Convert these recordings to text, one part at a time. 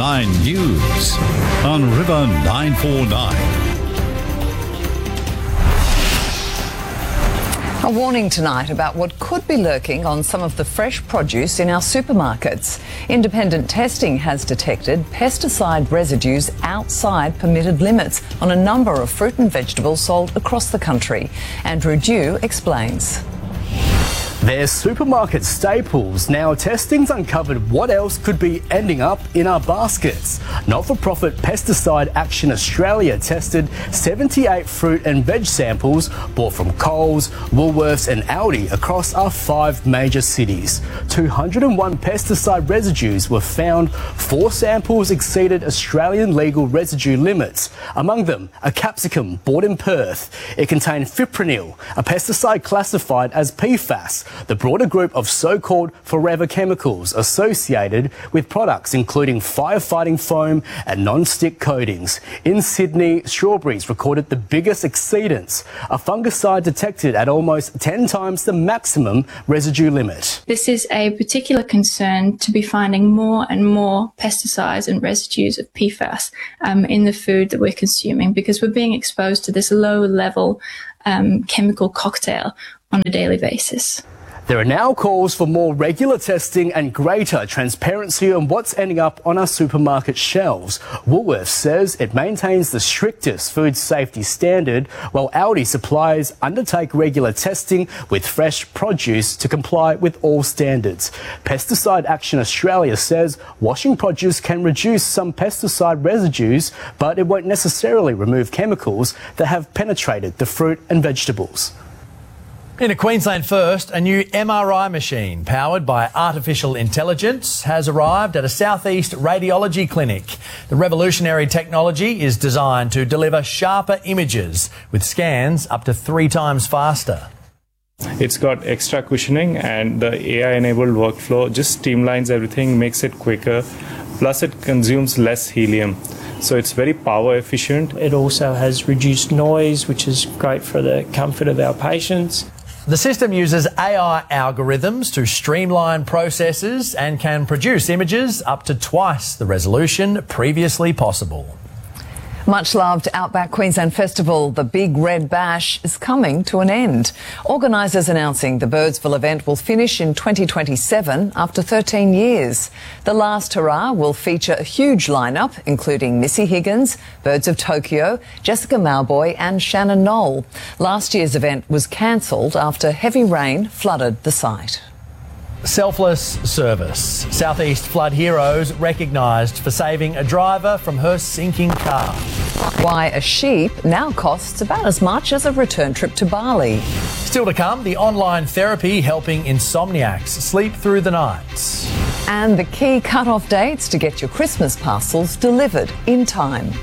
9 News on River 949. A warning tonight about what could be lurking on some of the fresh produce in our supermarkets. Independent testing has detected pesticide residues outside permitted limits on a number of fruit and vegetables sold across the country. Andrew Dew explains. They're supermarket staples. Now, testing's uncovered what else could be ending up in our baskets. Not-for-profit Pesticide Action Australia tested 78 fruit and veg samples bought from Coles, Woolworths and Aldi across our 5 major cities. 201 pesticide residues were found. 4 samples exceeded Australian legal residue limits. Among them, a capsicum bought in Perth. It contained fipronil, a pesticide classified as PFAS, the broader group of so-called forever chemicals associated with products including firefighting foam and non-stick coatings. In Sydney, strawberries recorded the biggest exceedance, a fungicide detected at almost 10 times the maximum residue limit. This is a particular concern to be finding more and more pesticides and residues of PFAS in the food that we're consuming, because we're being exposed to this low-level chemical cocktail on a daily basis. There are now calls for more regular testing and greater transparency on what's ending up on our supermarket shelves. Woolworths says it maintains the strictest food safety standard, while Aldi suppliers undertake regular testing with fresh produce to comply with all standards. Pesticide Action Australia says washing produce can reduce some pesticide residues, but it won't necessarily remove chemicals that have penetrated the fruit and vegetables. In a Queensland first, a new MRI machine powered by artificial intelligence has arrived at a southeast radiology clinic. The revolutionary technology is designed to deliver sharper images with scans up to 3 times faster. It's got extra cushioning, and the AI-enabled workflow just streamlines everything, makes it quicker, plus it consumes less helium. So it's very power efficient. It also has reduced noise, which is great for the comfort of our patients. The system uses AI algorithms to streamline processes and can produce images up to twice the resolution previously possible. Much loved Outback Queensland Festival, the Big Red Bash, is coming to an end. Organisers announcing the Birdsville event will finish in 2027 after 13 years. The last hurrah will feature a huge lineup, including Missy Higgins, Birds of Tokyo, Jessica Mauboy and Shannon Knoll. Last year's event was cancelled after heavy rain flooded the site. Selfless service. Southeast Flood Heroes recognised for saving a driver from her sinking car. Why a sheep now costs about as much as a return trip to Bali. Still to come, the online therapy helping insomniacs sleep through the nights. And the key cut-off dates to get your Christmas parcels delivered in time.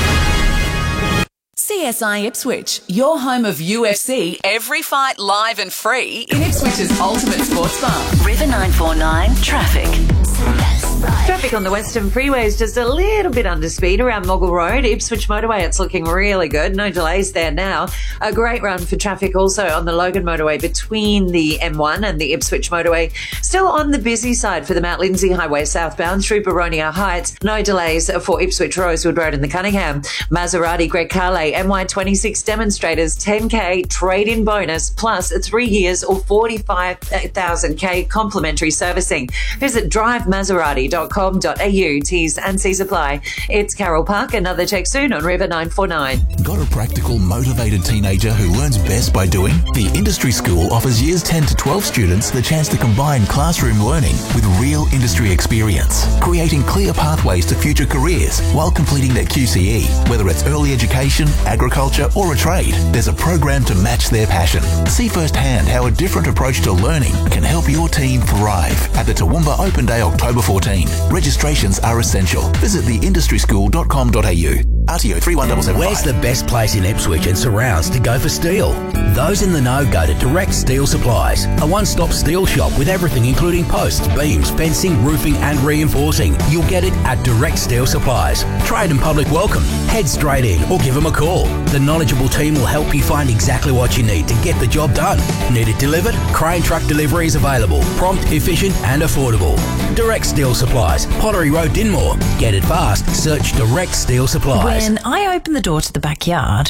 CSI Ipswich, your home of UFC, every fight live and free in Ipswich's ultimate sports bar. River 949 Traffic. Traffic on the Western Freeway is just a little bit under speed around Moggle Road. Ipswich Motorway, it's looking really good. No delays there now. A great run for traffic also on the Logan Motorway between the M1 and the Ipswich Motorway. Still on the busy side for the Mount Lindsay Highway southbound through Baronia Heights. No delays for Ipswich Rosewood Road and the Cunningham. Maserati Greg Carley, MY26 demonstrators, 10K trade-in bonus plus 3 years or 45,000K complimentary servicing. Visit drivemaserati.com.au. T's and C's apply. It's Carol Park. Another check soon on River 949. Got a practical, motivated teenager who learns best by doing? The Industry School offers years 10 to 12 students the chance to combine classroom learning with real industry experience, creating clear pathways to future careers while completing their QCE. Whether it's early education, agriculture or a trade, there's a program to match their passion. See firsthand how a different approach to learning can help your team thrive at the Toowoomba Open Day October 14. Registrations are essential. Visit theindustryschool.com.au. RTO 31775. Where's the best place in Ipswich and surrounds to go for steel? Those in the know go to Direct Steel Supplies, a one-stop steel shop with everything including posts, beams, fencing, roofing and reinforcing. You'll get it at Direct Steel Supplies. Trade and public welcome. Head straight in or give them a call. The knowledgeable team will help you find exactly what you need to get the job done. Need it delivered? Crane truck delivery is available. Prompt, efficient and affordable. Direct Steel Supplies, Pottery Road, Dinmore. Get it fast. Search Direct Steel Supplies. When I opened the door to the backyard,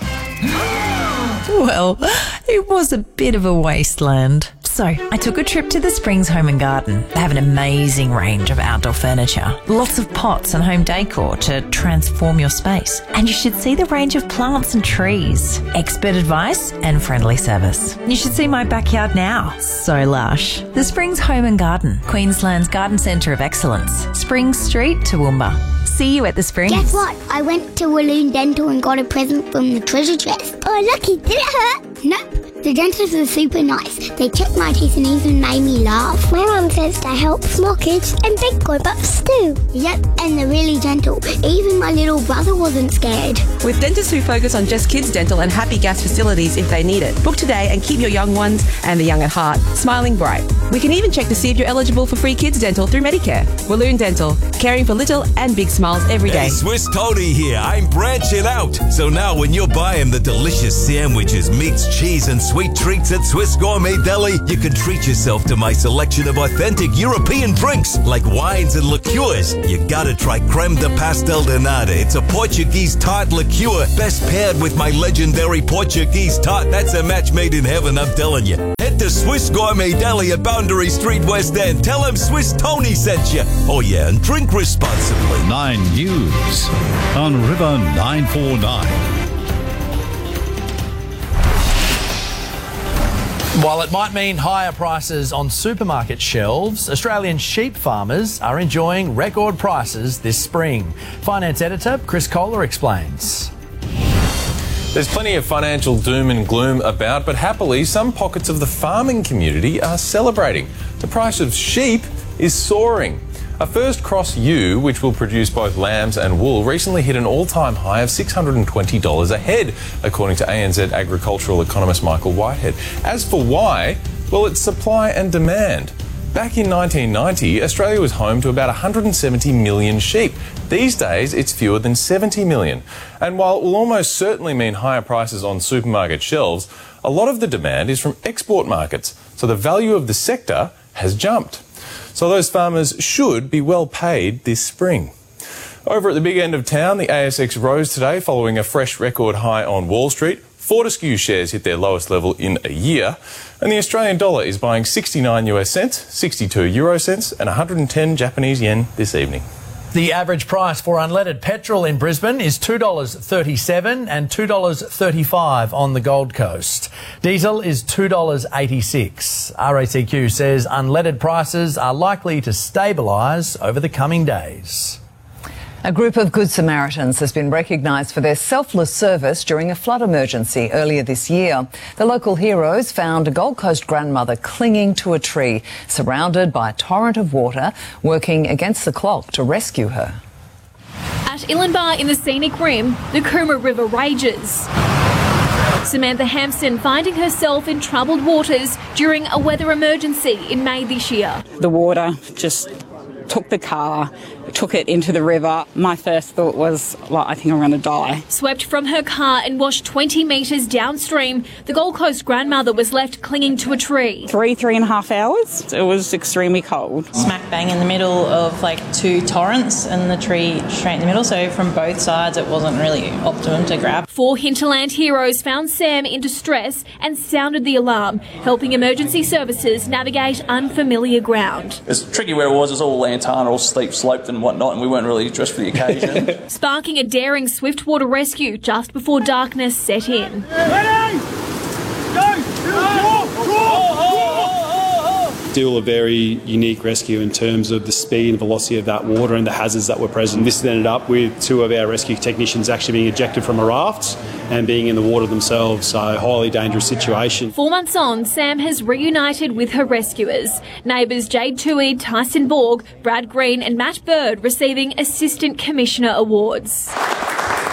well, it was a bit of a wasteland. So I took a trip to the Springs Home and Garden. They have an amazing range of outdoor furniture, lots of pots and home decor to transform your space. And you should see the range of plants and trees, expert advice and friendly service. You should see my backyard now. So lush. The Springs Home and Garden, Queensland's garden centre of excellence. Springs Street, Toowoomba. See you at the Springs. Guess what? I went to Walloon Dental and got a present from the treasure chest. Oh, lucky. Did it hurt? Nope. The dentists are super nice. They checked my teeth and even made me laugh. My mum says they help small kids and big grown-ups too. Yep, and they're really gentle. Even my little brother wasn't scared. With dentists who focus on just kids dental and happy gas facilities if they need it. Book today and keep your young ones and the young at heart smiling bright. We can even check to see if you're eligible for free kids dental through Medicare. Walloon Dental, caring for little and big smiles every day. Hey, Swiss Tony here. I'm branching out. So now when you're buying the delicious sandwiches, meats, cheese and sweet treats at Swiss Gourmet Deli, you can treat yourself to my selection of authentic European drinks like wines and liqueurs. You gotta try Creme de Pastel de Nata. It's a Portuguese tart liqueur, best paired with my legendary Portuguese tart. That's a match made in heaven, I'm telling you. Head to Swiss Gourmet Deli at Boundary Street, West End. Tell them Swiss Tony sent you. Oh yeah, and drink responsibly. 9 News on River 949. While it might mean higher prices on supermarket shelves, Australian sheep farmers are enjoying record prices this spring. Finance editor Chris Kohler explains. There's plenty of financial doom and gloom about, but happily some pockets of the farming community are celebrating. The price of sheep is soaring. A first cross ewe, which will produce both lambs and wool, recently hit an all-time high of $620 a head, according to ANZ agricultural economist Michael Whitehead. As for why, well, it's supply and demand. Back in 1990, Australia was home to about 170 million sheep. These days, it's fewer than 70 million. And while it will almost certainly mean higher prices on supermarket shelves, a lot of the demand is from export markets, so the value of the sector has jumped. So those farmers should be well paid this spring. Over at the big end of town, the ASX rose today following a fresh record high on Wall Street. Fortescue shares hit their lowest level in a year, and the Australian dollar is buying 69 US cents, 62 euro cents and 110 Japanese yen this evening. The average price for unleaded petrol in Brisbane is $2.37 and $2.35 on the Gold Coast. Diesel is $2.86. RACQ says unleaded prices are likely to stabilise over the coming days. A group of Good Samaritans has been recognised for their selfless service during a flood emergency earlier this year. The local heroes found a Gold Coast grandmother clinging to a tree, surrounded by a torrent of water, working against the clock to rescue her. At Illenbar in the scenic rim, the Coomera River rages. Samantha Hampson finding herself in troubled waters during a weather emergency in May this year. The water just took the car, took it into the river. My first thought was, well, I think I'm going to die. Swept from her car and washed 20 metres downstream, the Gold Coast grandmother was left clinging to a tree. 3.5 hours. It was extremely cold. Smack bang in the middle of like two torrents and the tree straight in the middle, so from both sides it wasn't really optimum to grab. 4 hinterland heroes found Sam in distress and sounded the alarm, helping emergency services navigate unfamiliar ground. It's tricky where it was all lantana, all steep sloped and whatnot, and we weren't really dressed for the occasion. Sparking a daring swiftwater rescue just before darkness set in. Ready? Still a very unique rescue in terms of the speed and velocity of that water and the hazards that were present. This ended up with 2 of our rescue technicians actually being ejected from a raft and being in the water themselves, so a highly dangerous situation. 4 months on, Sam has reunited with her rescuers. Neighbours Jade Toohey, Tyson Borg, Brad Green and Matt Bird receiving Assistant Commissioner awards.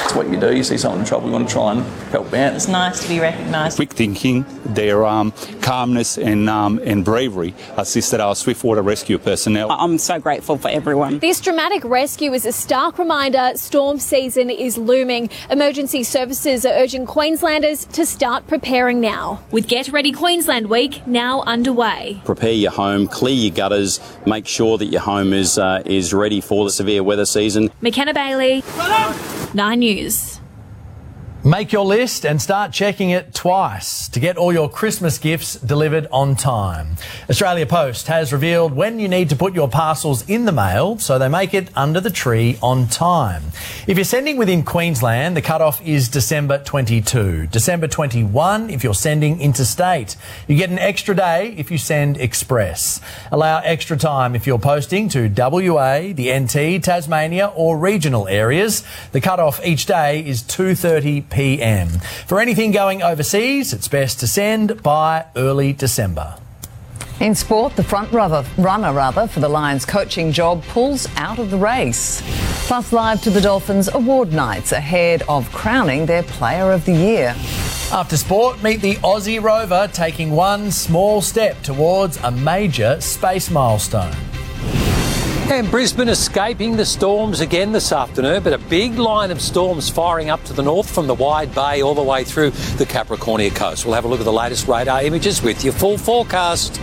It's what you do. You see someone in trouble, you want to try and help out. It's nice to be recognised. Quick thinking, their calmness and bravery assisted our swiftwater rescue personnel. I'm so grateful for everyone. This dramatic rescue is a stark reminder storm season is looming. Emergency services are urging Queenslanders to start preparing now. With Get Ready Queensland Week now underway. Prepare your home, clear your gutters, make sure that your home is ready for the severe weather season. McKenna Bailey, 9 News. Make your list and start checking it twice to get all your Christmas gifts delivered on time. Australia Post has revealed when you need to put your parcels in the mail so they make it under the tree on time. If you're sending within Queensland, the cut-off is December 22. December 21 if you're sending interstate. You get an extra day if you send express. Allow extra time if you're posting to WA, the NT, Tasmania or regional areas. The cut-off each day is 2:30 p.m. For anything going overseas, it's best to send by early December. In sport, the front runner for the Lions coaching job pulls out of the race. Plus, live to the Dolphins award nights ahead of crowning their Player of the Year. After sport, meet the Aussie rover taking one small step towards a major space milestone. And Brisbane escaping the storms again this afternoon, but a big line of storms firing up to the north from the Wide Bay all the way through the Capricornia coast. We'll have a look at the latest radar images with your full forecast.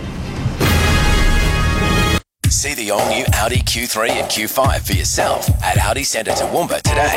See the all-new Audi Q3 and Q5 for yourself at Audi Centre Toowoomba today.